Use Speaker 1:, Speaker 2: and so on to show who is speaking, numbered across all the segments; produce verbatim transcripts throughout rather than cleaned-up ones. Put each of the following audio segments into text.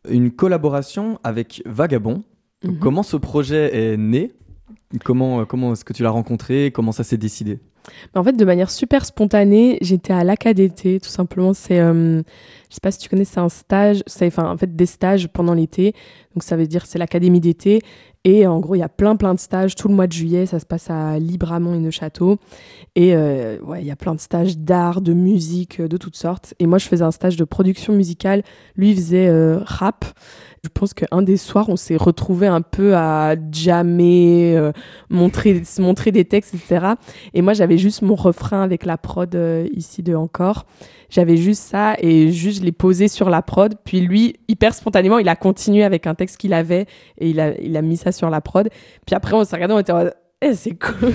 Speaker 1: Une collaboration avec Vagabond. Donc,
Speaker 2: Mhm.
Speaker 1: comment ce projet est né? Comment, euh, comment est-ce que tu l'as rencontré? Comment ça s'est décidé?
Speaker 2: En fait, de manière super spontanée, j'étais à l'A C A D T, tout simplement. C'est, euh, je sais pas si tu connais, c'est un stage, c'est enfin, en fait des stages pendant l'été. Donc ça veut dire c'est l'académie d'été. Et en gros, il y a plein plein de stages tout le mois de juillet. Ça se passe à Libramont et Neufchâteau. Et euh, ouais, il y a plein de stages d'art, de musique, euh, de toutes sortes. Et moi, je faisais un stage de production musicale. Lui, il faisait euh, rap. Je pense qu'un des soirs, on s'est retrouvés un peu à jammer, euh, montrer, se montrer des textes, et cetera. Et moi, j'avais juste mon refrain avec la prod euh, ici de Encore. J'avais juste ça et juste je l'ai posé sur la prod. Puis lui, hyper spontanément, il a continué avec un texte qu'il avait et il a, il a mis ça sur la prod. Puis après, on s'est regardé, on était en mode, eh, c'est cool.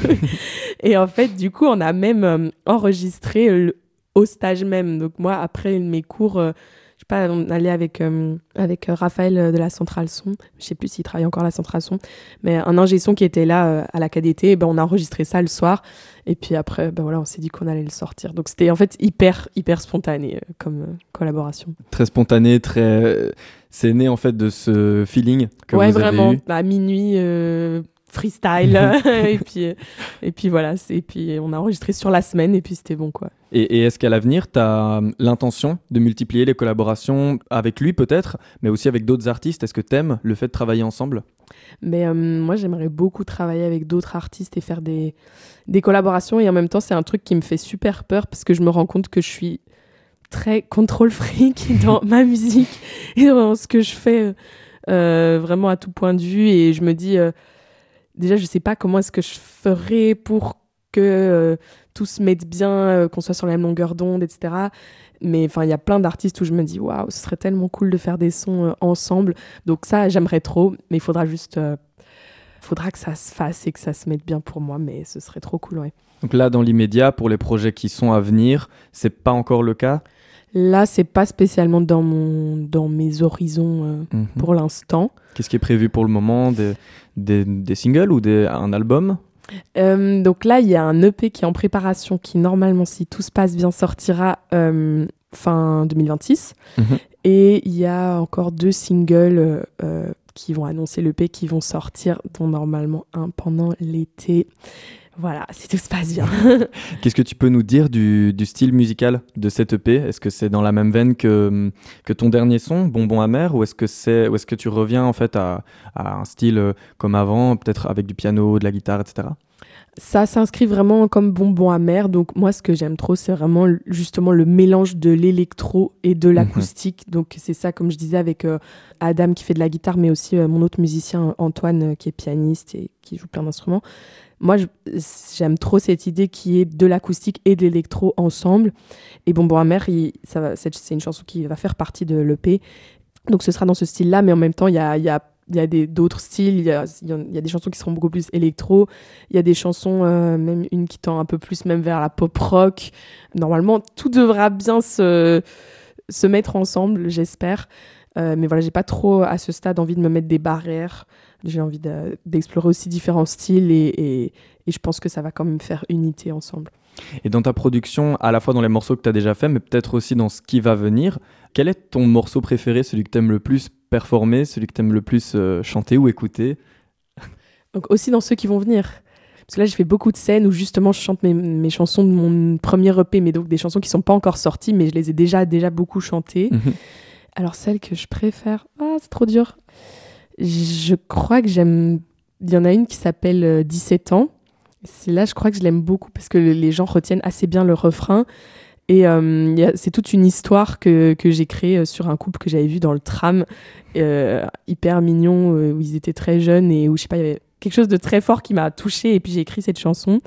Speaker 2: Et en fait, du coup, on a même euh, enregistré le- au stage même. Donc moi, après mes cours, euh, je sais pas, on allait avec, euh, avec euh, Raphaël euh, de la Centrale Son. Je sais plus s'il travaille encore à la Centrale Son. Mais un ingé son qui était là euh, à la K D T, ben, on a enregistré ça le soir. Et puis après, ben voilà, on s'est dit qu'on allait le sortir. Donc c'était en fait hyper, hyper spontané euh, comme euh, collaboration.
Speaker 1: Très spontané, très... C'est né en fait de ce feeling que
Speaker 2: Ouais,
Speaker 1: vous avez
Speaker 2: vraiment.
Speaker 1: eu.
Speaker 2: À minuit, euh, freestyle. et, puis, euh, et puis voilà. c'est- Et puis on a enregistré sur la semaine et puis c'était bon, quoi.
Speaker 1: Et, et est-ce qu'à l'avenir, tu as l'intention de multiplier les collaborations avec lui peut-être, mais aussi avec d'autres artistes? Est-ce que tu aimes le fait de travailler ensemble?
Speaker 2: Mais euh, moi, j'aimerais beaucoup travailler avec d'autres artistes et faire des, des collaborations. Et en même temps, c'est un truc qui me fait super peur parce que je me rends compte que je suis très contrôle freak dans ma musique et dans ce que je fais euh, vraiment à tout point de vue. Et je me dis, euh, déjà, je sais pas comment est-ce que je ferais pour que euh, tout se mette bien, euh, qu'on soit sur la même longueur d'onde, et cetera. Mais enfin, il y a plein d'artistes où je me dis, waouh, ce serait tellement cool de faire des sons euh, ensemble. Donc ça, j'aimerais trop, mais il faudra juste, euh, faudra que ça se fasse et que ça se mette bien pour moi. Mais ce serait trop cool, ouais.
Speaker 1: Donc là, dans l'immédiat, pour les projets qui sont à venir, c'est pas encore le cas?
Speaker 2: Là, c'est pas spécialement dans mon, dans mes horizons euh,
Speaker 1: Mhm.
Speaker 2: pour l'instant.
Speaker 1: Qu'est-ce qui est prévu pour le moment? Des, des, des singles ou des, un album?
Speaker 2: Euh, donc là, il y a un E P qui est en préparation, qui normalement, si tout se passe bien, sortira euh, fin deux mille vingt-six.
Speaker 1: Mhm.
Speaker 2: Et il y a encore deux singles euh, euh, qui vont annoncer l'E P, qui vont sortir, dont normalement un pendant l'été. Voilà, si tout se passe bien.
Speaker 1: Qu'est-ce que tu peux nous dire du, du style musical de cette E P? Est-ce que c'est dans la même veine que, que ton dernier son, Bonbon amer, ou est-ce que, c'est, ou est-ce que tu reviens en fait à, à un style euh, comme avant, peut-être avec du piano, de la guitare, et cetera?
Speaker 2: Ça s'inscrit vraiment comme bonbon amer. Donc moi, ce que j'aime trop, c'est vraiment l- justement le mélange de l'électro et de l'acoustique. Donc c'est ça, comme je disais, avec euh, Adam qui fait de la guitare, mais aussi euh, mon autre musicien, Antoine, euh, qui est pianiste et qui joue plein d'instruments. Moi, je- j'aime trop cette idée qui est de l'acoustique et de l'électro ensemble. Et bonbon amer, il- ça va, c'est c'est une chanson qui va faire partie de l'E P. Donc ce sera dans ce style-là, mais en même temps, il y a, il y a, il y a des, d'autres styles. Il y a, il y a- il y a des chansons qui seront beaucoup plus électro. Il y a des chansons, euh, même une qui tend un peu plus même vers la pop rock. Normalement, tout devra bien se, se mettre ensemble, j'espère. Euh, mais voilà, j'ai pas trop à ce stade envie de me mettre des barrières. J'ai envie de- d'explorer aussi différents styles et, et, et je pense que ça va quand même faire unité ensemble.
Speaker 1: Et dans ta production, à la fois dans les morceaux que tu as déjà fait, mais peut-être aussi dans ce qui va venir, quel est ton morceau préféré, celui que tu aimes le plus performer, celui que tu aimes le plus euh, chanter ou écouter?
Speaker 2: Donc aussi dans ceux qui vont venir. Parce que là, j'ai fait beaucoup de scènes où justement je chante mes, mes chansons de mon premier E P, mais donc des chansons qui sont pas encore sorties, mais je les ai déjà, déjà beaucoup chantées.
Speaker 1: Mhm.
Speaker 2: Alors celle que je préfère, ah c'est trop dur. Je crois que j'aime, il y en a une qui s'appelle euh, dix-sept ans. C'est là, je crois que je l'aime beaucoup parce que le- les gens retiennent assez bien le refrain. Et euh, y a- c'est toute une histoire que, que j'ai créée euh, sur un couple que j'avais vu dans le tram, euh, hyper mignon, euh, où ils étaient très jeunes et où, je sais pas, il y avait quelque chose de très fort qui m'a touchée. Et puis j'ai écrit cette chanson.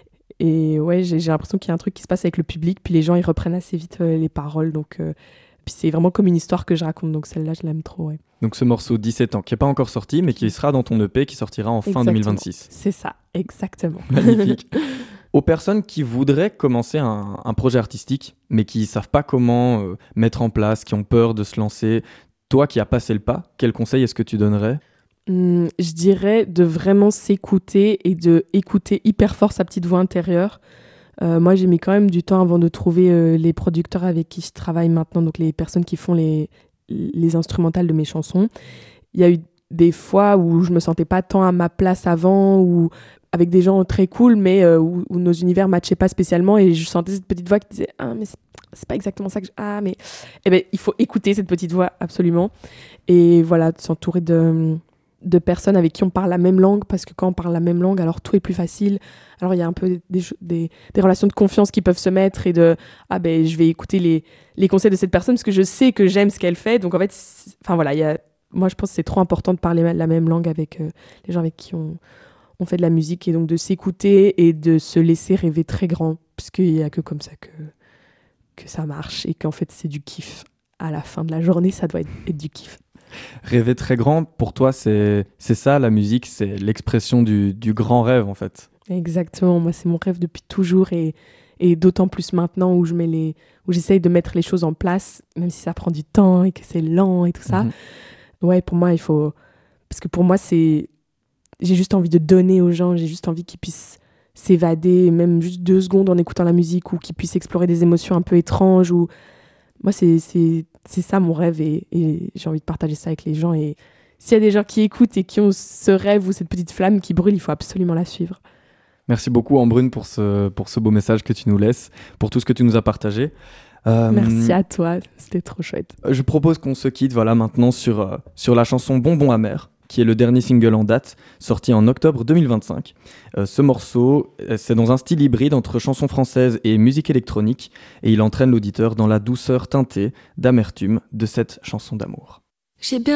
Speaker 2: Et ouais, j'ai, j'ai l'impression qu'il y a un truc qui se passe avec le public. Puis les gens, ils reprennent assez vite euh, les paroles. Donc, euh, puis c'est vraiment comme une histoire que je raconte. Donc celle-là, je l'aime trop, ouais.
Speaker 1: Donc ce morceau dix-sept ans, qui n'est pas encore sorti, mais qui sera dans ton E P, qui sortira en fin
Speaker 2: Exactement.
Speaker 1: deux mille vingt-six.
Speaker 2: C'est ça, exactement.
Speaker 1: Magnifique. Aux personnes qui voudraient commencer un, un projet artistique, mais qui ne savent pas comment euh, mettre en place, qui ont peur de se lancer, toi qui as passé le pas, quel conseil est-ce que tu donnerais?
Speaker 2: Hum, je dirais de vraiment s'écouter et de écouter hyper fort sa petite voix intérieure. Euh, moi, j'ai mis quand même du temps avant de trouver euh, les producteurs avec qui je travaille maintenant, donc les personnes qui font les, les instrumentales de mes chansons. Il y a eu des fois où je me sentais pas tant à ma place avant, ou avec des gens très cool, mais euh, où, où nos univers matchaient pas spécialement, et je sentais cette petite voix qui disait « Ah, mais c'est, c'est pas exactement ça que je... Ah, mais... » Eh ben, il faut écouter cette petite voix, absolument. Et voilà, de s'entourer de, de personnes avec qui on parle la même langue, parce que quand on parle la même langue, alors tout est plus facile. Alors il y a un peu des, des, des relations de confiance qui peuvent se mettre, et de « Ah, ben, je vais écouter les, les conseils de cette personne, parce que je sais que j'aime ce qu'elle fait. » Donc en fait, enfin voilà, il y a... moi je pense que c'est trop important de parler la même langue avec euh, les gens avec qui on... on fait de la musique, et donc de s'écouter et de se laisser rêver très grand, parce qu'il n'y a que comme ça que, que ça marche, et qu'en fait c'est du kiff. À la fin de la journée, ça doit être, être du kiff.
Speaker 1: Rêver très grand, pour toi, c'est, c'est ça la musique, c'est l'expression du, du grand rêve en fait.
Speaker 2: Exactement, moi c'est mon rêve depuis toujours, et, et d'autant plus maintenant où, je mets les, où j'essaye de mettre les choses en place, même si ça prend du temps et que c'est lent et tout ça. Mm-hmm. Ouais, pour moi il faut... Parce que pour moi c'est... J'ai juste envie de donner aux gens, j'ai juste envie qu'ils puissent s'évader, même juste deux secondes en écoutant la musique, ou qu'ils puissent explorer des émotions un peu étranges. Ou... Moi, c'est, c'est, c'est ça mon rêve, et, et j'ai envie de partager ça avec les gens. Et s'il y a des gens qui écoutent et qui ont ce rêve ou cette petite flamme qui brûle, il faut absolument la suivre.
Speaker 1: Merci beaucoup, Embrune, pour ce, pour ce beau message que tu nous laisses, pour tout ce que tu nous as partagé.
Speaker 2: Euh, Merci à toi, c'était trop chouette.
Speaker 1: Je propose qu'on se quitte voilà, maintenant sur, euh, sur la chanson Bonbon amer, qui est le dernier single en date, sorti en octobre deux mille vingt-cinq. Euh, ce morceau, c'est dans un style hybride entre chanson française et musique électronique, et il entraîne l'auditeur dans la douceur teintée d'amertume de cette chanson d'amour.
Speaker 3: J'ai bien